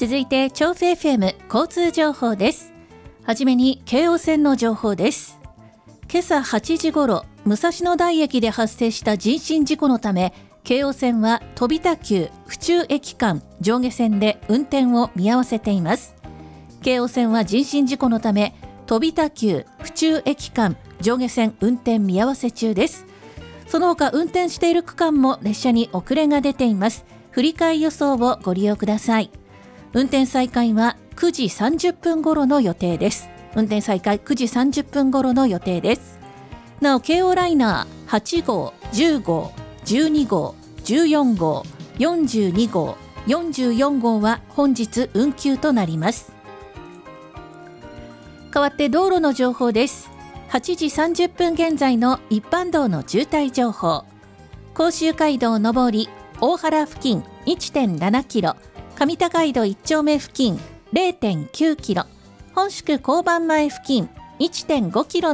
続いて調布 FM 交通情報です。はじめに京王線の情報です。今朝8時ごろ、武蔵野台駅で発生した人身事故のため、京王線は飛田急府中駅間上下線で運転を見合わせています。京王線は人身事故のため、飛田急府中駅間上下線運転見合わせ中です。その他運転している区間も列車に遅れが出ています。振り替え予想をご利用ください。運転再開は9時30分頃の予定です。運転再開9時30分頃の予定です。なお、京王ライナー8号、10号、12号、14号、42号、44号は本日運休となります。代わって道路の情報です。8時30分現在の一般道の渋滞情報。甲州街道上り大原付近 1.7 キロ、上高井戸1丁目付近 0.9 キロ、本宿交番前付近 1.5 キロ